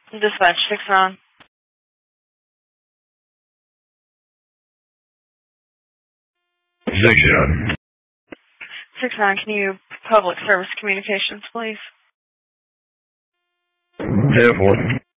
Dispatch 6-9. 6-9. 6-9, can you public service communications, please? 10-4.